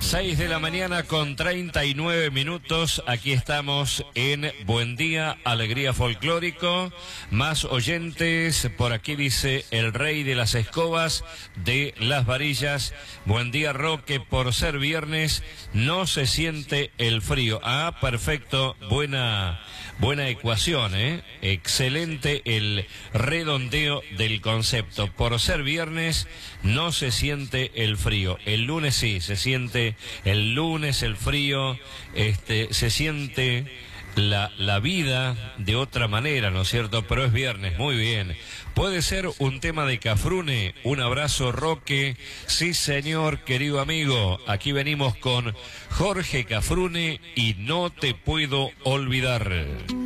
6 de la mañana con 39 minutos. Aquí estamos en Buen Día, Alegría Folclórico. Más oyentes, por aquí dice el rey de las escobas de Las Varillas. Buen día, Roque, por ser viernes no se siente el frío. Ah, perfecto, buena ecuación, ¿eh? Excelente el redondeo del concepto. Por ser viernes no se siente el frío. El lunes sí, se siente el lunes el frío, se siente la vida de otra manera, ¿no es cierto? Pero es viernes, muy bien. ¿Puede ser un tema de Cafrune? Un abrazo, Roque. Sí, señor, querido amigo. Aquí venimos con Jorge Cafrune y No te puedo olvidar.